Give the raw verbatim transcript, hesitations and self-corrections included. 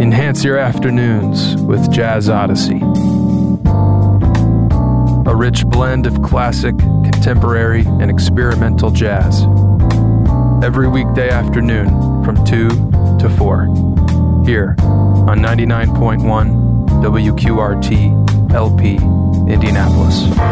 Enhance your afternoons with Jazz Odyssey. A rich blend of classic, contemporary, and experimental jazz. Every weekday afternoon from two to four. Here on ninety-nine point one W Q R T L P Indianapolis.